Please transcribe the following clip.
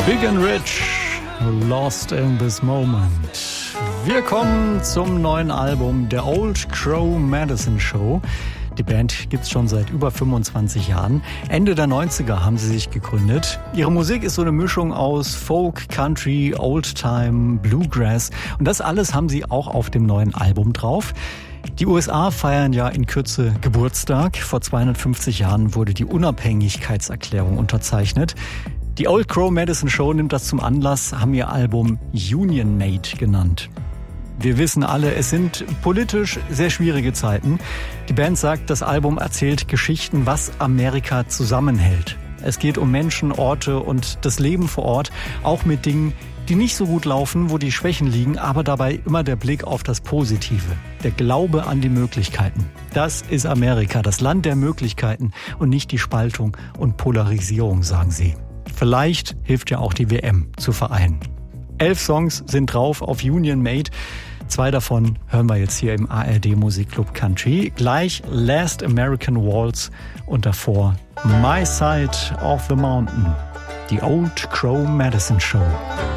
Big and Rich, Lost in This Moment. Wir kommen zum neuen Album der Old Crow Medicine Show. Die Band gibt's schon seit über 25 Jahren. Ende der 90er haben sie sich gegründet. Ihre Musik ist so eine Mischung aus Folk, Country, Oldtime, Bluegrass. Und das alles haben sie auch auf dem neuen Album drauf. Die USA feiern ja in Kürze Geburtstag. Vor 250 Jahren wurde die Unabhängigkeitserklärung unterzeichnet. Die Old Crow Medicine Show nimmt das zum Anlass, haben ihr Album Union Made genannt. Wir wissen alle, es sind politisch sehr schwierige Zeiten. Die Band sagt, das Album erzählt Geschichten, was Amerika zusammenhält. Es geht um Menschen, Orte und das Leben vor Ort, auch mit Dingen, die nicht so gut laufen, wo die Schwächen liegen, aber dabei immer der Blick auf das Positive, der Glaube an die Möglichkeiten. Das ist Amerika, das Land der Möglichkeiten und nicht die Spaltung und Polarisierung, sagen sie. Vielleicht hilft ja auch die WM zu vereinen. 11 Songs sind drauf auf Union Made. 2 davon hören wir jetzt hier im ARD Musikclub Country. Gleich Last American Waltz und davor My Side of the Mountain. Die Old Crow Medicine Show.